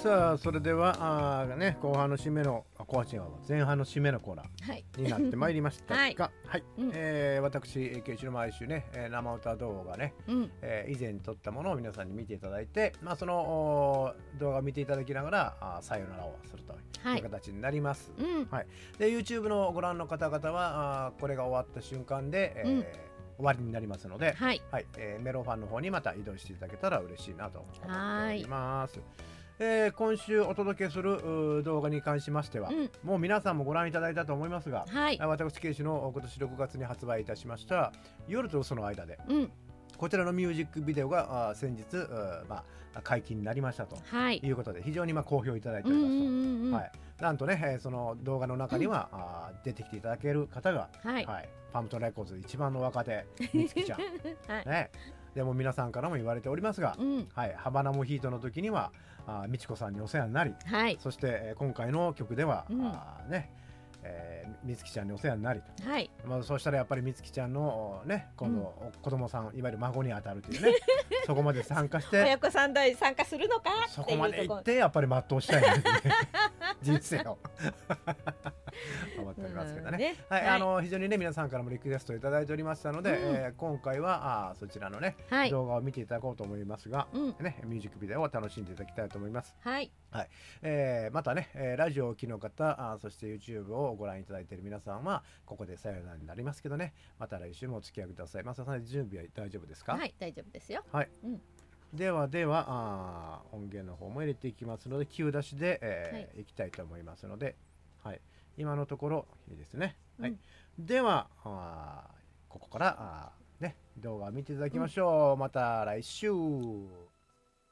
さあそれでは後半の締めの前半の締めのコーナーになってまいりましたが、はい、私ケイシロ毎週ね生歌動画ね、以前撮ったものを皆さんに見ていただいて、その動画を見ていただきながらさよならをするという形になります。で YouTube のご覧の方々はこれが終わった瞬間で、終わりになりますので、メロンファンの方にまた移動していただけたら嬉しいなと思っております。今週お届けする動画に関しましては、もう皆さんもご覧いただいたと思いますが、私ケイシの今年6月に発売いたしました夜と嘘の間で、こちらのミュージックビデオが先日解禁になりましたということで、非常に好評いただいておりますと。なんとね、その動画の中には、出てきていただける方が、パムトンレコーズ一番の若手みつきちゃん、でも皆さんからも言われておりますが、ハバナモヒートの時にはみちこさんにお世話になり、そして、今回の曲では、みつきちゃんにお世話になり、そうしたらやっぱりみつきちゃんのね今度子供さん、いわゆる孫に当たるというねそこまで参加して親子3代参加するのかっていうところ、 そこまで行ってやっぱり全うしたいんですね人生を思っておりますけどね。非常にね皆さんからもリクエストいただいておりましたので、今回はそちらのね、動画を見ていただこうと思いますが、ミュージックビデオを楽しんでいただきたいと思います。またね、ラジオをお聞きの方、そして YouTube をご覧いただいている皆さんはここでさよならになりますけどね、また来週もお付き合いください。マサさん準備は大丈夫ですか？ はい、大丈夫ですよ。 では音源の方も入れていきますので、急出しで、いきたいと思いますので、今のところいいですね。ではここから動画を見ていただきましょう。また来週。